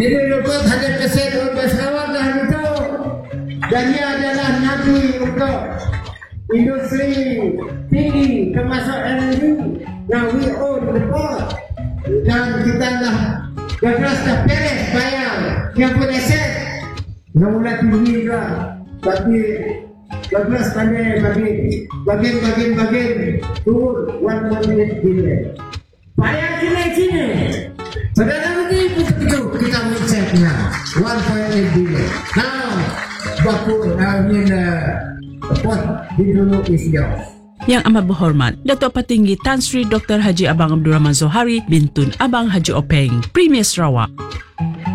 Direlokot 100% untuk Sarawak dah itu. Dan dia adalah nabi untuk industri tinggi termasuk LNG. Now we own the port. Dan kita dah gagas dah beres bayar yang pun aset. Mula tinggi juga. Tapi gagas pandai bagian turun 1.8 billion. Bayar Cina. Perdana Menteri begitu kita menceknya 1.8 billion. Now, pot di dulu is yours. Yang amat berhormat, Datuk Petinggi Tan Sri Dr. Haji Abang Abdul Rahman Zohari Bintun Abang Haji Openg, Premier Sarawak.